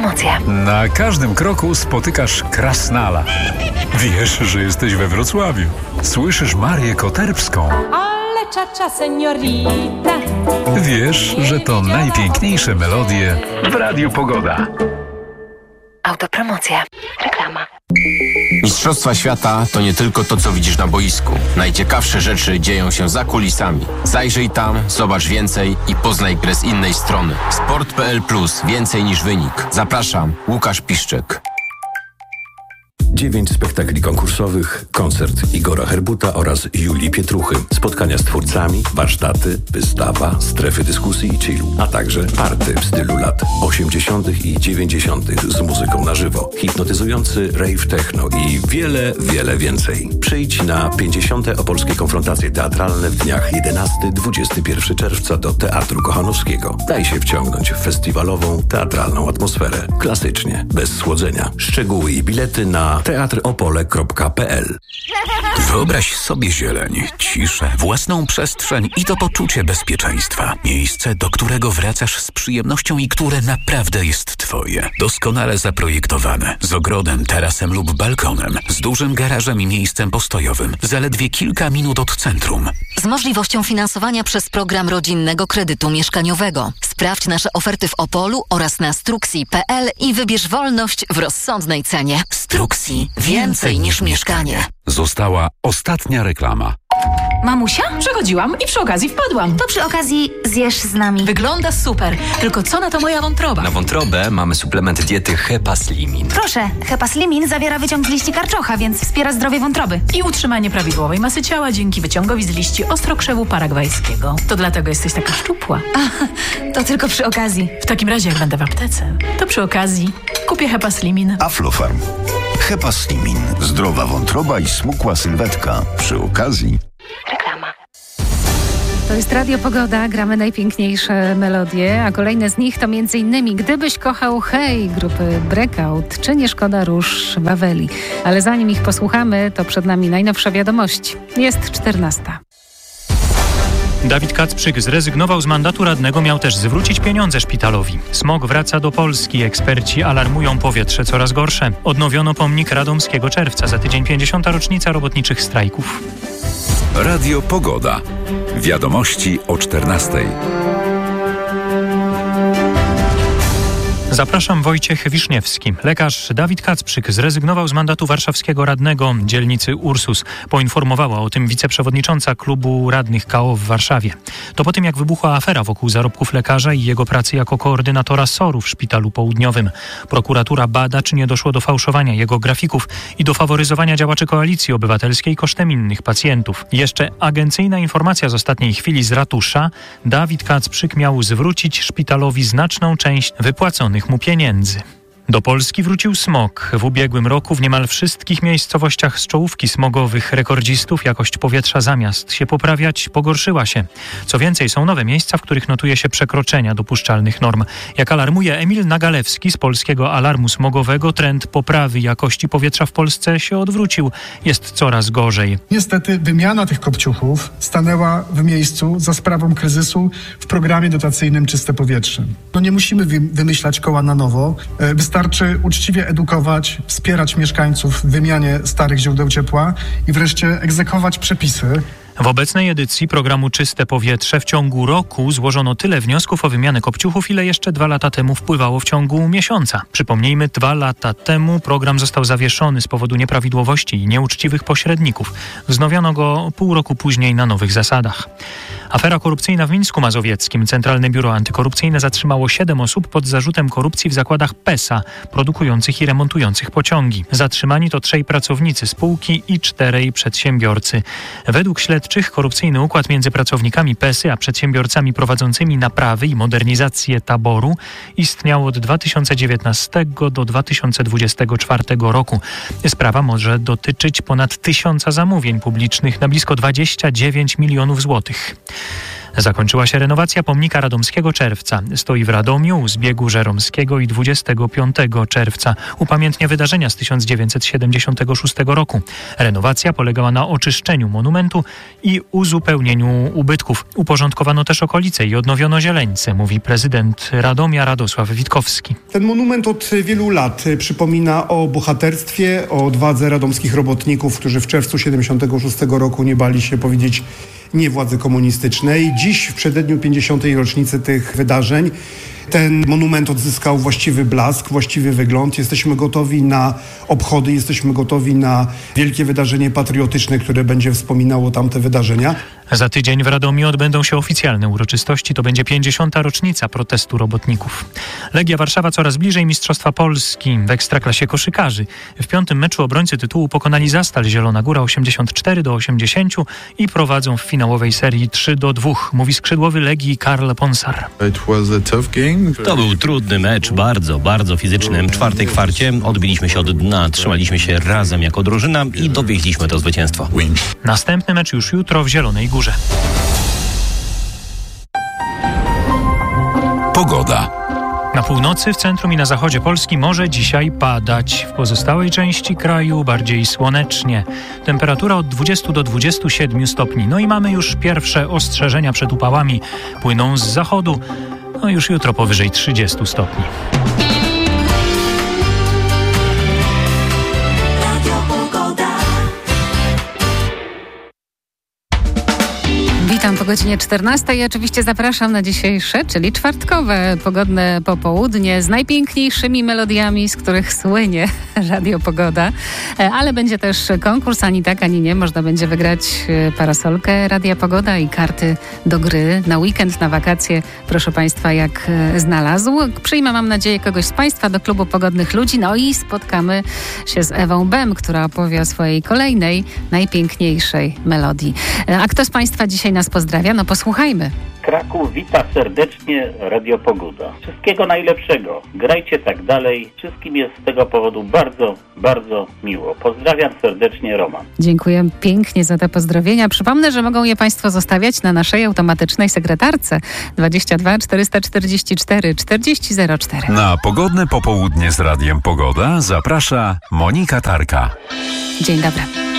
Autopromocje. Na każdym kroku spotykasz Krasnala. Wiesz, że jesteś we Wrocławiu. Słyszysz Marię Koterbską. Ale czacza seniorita. Wiesz, że to najpiękniejsze melodie w Radiu Pogoda. Autopromocje. Reklama. Mistrzostwa świata to nie tylko to, co widzisz na boisku. Najciekawsze rzeczy dzieją się za kulisami. Zajrzyj tam, zobacz więcej i poznaj grę z innej strony. Sport.pl Plus. Więcej niż wynik. Zapraszam, Łukasz Piszczek. 9 spektakli konkursowych, koncert Igora Herbuta oraz Julii Pietruchy, spotkania z twórcami, warsztaty, wystawa, strefy dyskusji i chillu, a także party w stylu lat 80. i 90. z muzyką na żywo, hipnotyzujący rave techno i wiele, wiele więcej. Przyjdź na 50. Opolskie Konfrontacje Teatralne w dniach 11-21 czerwca do Teatru Kochanowskiego. Daj się wciągnąć w festiwalową, teatralną atmosferę. Klasycznie, bez słodzenia. Szczegóły i bilety na teatropole.pl. Wyobraź sobie zieleń, ciszę, własną przestrzeń i to poczucie bezpieczeństwa. Miejsce, do którego wracasz z przyjemnością i które naprawdę jest twoje. Doskonale zaprojektowane, z ogrodem, tarasem lub balkonem, z dużym garażem i miejscem postojowym, zaledwie kilka minut od centrum. Z możliwością finansowania przez program rodzinnego kredytu mieszkaniowego. Sprawdź nasze oferty w Opolu oraz na struxi.pl i wybierz wolność w rozsądnej cenie. Struxi. Więcej niż mieszkanie. Została ostatnia reklama. Mamusia? Przechodziłam i przy okazji wpadłam. To przy okazji zjesz z nami. Wygląda super, tylko co na to moja wątroba? Na wątrobę mamy suplement diety Hepaslimin. Proszę, Hepaslimin zawiera wyciąg z liści karczocha, więc wspiera zdrowie wątroby. I utrzymanie prawidłowej masy ciała dzięki wyciągowi z liści ostrokrzewu paragwajskiego. To dlatego jesteś taka szczupła. To tylko przy okazji. W takim razie, jak będę w aptece, to przy okazji kupię Hepaslimin. Aflofarm. Hepaslimin. Zdrowa wątroba i smukła sylwetka. Przy okazji. Reklama. To jest Radio Pogoda, gramy najpiękniejsze melodie, a kolejne z nich to m.in. Gdybyś kochał Hej grupy Breakout, czy Nie szkoda róż Waweli. Ale zanim ich posłuchamy, to przed nami najnowsze wiadomości. Jest 14. Dawid Kacprzyk zrezygnował z mandatu radnego, miał też zwrócić pieniądze szpitalowi. Smog wraca do Polski, eksperci alarmują powietrze coraz gorsze. Odnowiono pomnik Radomskiego Czerwca, za tydzień 50. rocznica robotniczych strajków. Radio Pogoda. Wiadomości o 14:00. Zapraszam, Wojciech Wiszniewski. Lekarz Dawid Kacprzyk zrezygnował z mandatu warszawskiego radnego dzielnicy Ursus. Poinformowała o tym wiceprzewodnicząca klubu radnych KO w Warszawie. To po tym, jak wybuchła afera wokół zarobków lekarza i jego pracy jako koordynatora SOR-u w Szpitalu Południowym. Prokuratura bada, czy nie doszło do fałszowania jego grafików i do faworyzowania działaczy Koalicji Obywatelskiej kosztem innych pacjentów. Jeszcze agencyjna informacja z ostatniej chwili z ratusza. Dawid Kacprzyk miał zwrócić szpitalowi znaczną część wypłaconych mu pieniędzy. Do Polski wrócił smog. W ubiegłym roku w niemal wszystkich miejscowościach z czołówki smogowych rekordzistów jakość powietrza zamiast się poprawiać, pogorszyła się. Co więcej, są nowe miejsca, w których notuje się przekroczenia dopuszczalnych norm. Jak alarmuje Emil Nagalewski z Polskiego Alarmu Smogowego, trend poprawy jakości powietrza w Polsce się odwrócił. Jest coraz gorzej. Niestety wymiana tych kopciuchów stanęła w miejscu za sprawą kryzysu w programie dotacyjnym Czyste Powietrze. No nie musimy wymyślać koła na nowo. Wystarczy uczciwie edukować, wspierać mieszkańców w wymianie starych źródeł ciepła i wreszcie egzekwować przepisy. W obecnej edycji programu Czyste Powietrze w ciągu roku złożono tyle wniosków o wymianę kopciuchów, ile jeszcze 2 lata temu wpływało w ciągu miesiąca. Przypomnijmy, 2 lata temu program został zawieszony z powodu nieprawidłowości i nieuczciwych pośredników. Wznowiono go pół roku później na nowych zasadach. Afera korupcyjna w Mińsku Mazowieckim. Centralne Biuro Antykorupcyjne zatrzymało 7 osób pod zarzutem korupcji w zakładach PESA, produkujących i remontujących pociągi. Zatrzymani to 3 pracownicy spółki i 4 przedsiębiorcy. Według śledczych korupcyjny układ między pracownikami PESY a przedsiębiorcami prowadzącymi naprawy i modernizację taboru istniał od 2019 do 2024 roku. Sprawa może dotyczyć ponad 1000 zamówień publicznych na blisko 29 milionów złotych. Zakończyła się renowacja pomnika Radomskiego Czerwca. Stoi w Radomiu u zbiegu Żeromskiego i 25 czerwca upamiętnia wydarzenia z 1976 roku. Renowacja polegała na oczyszczeniu monumentu i uzupełnieniu ubytków. Uporządkowano też okolice i odnowiono zieleńce, mówi prezydent Radomia Radosław Witkowski. Ten monument od wielu lat przypomina o bohaterstwie, o odwadze radomskich robotników, którzy w czerwcu 1976 roku nie bali się powiedzieć nie władzy komunistycznej. Dziś, w przededniu 50. rocznicy tych wydarzeń, ten monument odzyskał właściwy blask, właściwy wygląd. Jesteśmy gotowi na obchody, jesteśmy gotowi na wielkie wydarzenie patriotyczne, które będzie wspominało tamte wydarzenia. Za tydzień w Radomiu odbędą się oficjalne uroczystości. To będzie 50. rocznica protestu robotników. Legia Warszawa coraz bliżej Mistrzostwa Polski w Ekstraklasie koszykarzy. W 5. meczu obrońcy tytułu pokonali Zastal Zielona Góra 84-80 i prowadzą w finałowej serii 3-2, mówi skrzydłowy Legii Karl Ponsar. To był trudny mecz, bardzo fizyczny. W czwartej kwarcie odbiliśmy się od dna, trzymaliśmy się razem jako drużyna i dowieźliśmy to zwycięstwo. Następny mecz już jutro w Zielonej Górze. Pogoda. Na północy, w centrum i na zachodzie Polski może dzisiaj padać. W pozostałej części kraju bardziej słonecznie. Temperatura od 20 do 27 stopni. No i mamy już pierwsze ostrzeżenia przed upałami. Płyną z zachodu. No już jutro powyżej 30 stopni. Witam po godzinie 14 i oczywiście zapraszam na dzisiejsze, czyli czwartkowe, pogodne popołudnie z najpiękniejszymi melodiami, z których słynie Radio Pogoda. Ale będzie też konkurs, ani tak, ani nie. Można będzie wygrać parasolkę Radia Pogoda i karty do gry na weekend, na wakacje. Proszę Państwa, jak znalazł. Przyjmę, mam nadzieję, kogoś z Państwa do klubu Pogodnych Ludzi. No i spotkamy się z Ewą Bem, która opowie o swojej kolejnej, najpiękniejszej melodii. A kto z Państwa dzisiaj nas pozdrawia? No posłuchajmy. Kraków wita serdecznie Radio Pogoda. Wszystkiego najlepszego. Grajcie tak dalej. Wszystkim jest z tego powodu bardzo miło. Pozdrawiam serdecznie, Roman. Dziękuję pięknie za te pozdrowienia. Przypomnę, że mogą je Państwo zostawiać na naszej automatycznej sekretarce 22 444 4004. Na pogodne popołudnie z Radiem Pogoda zaprasza Monika Tarka. Dzień dobry.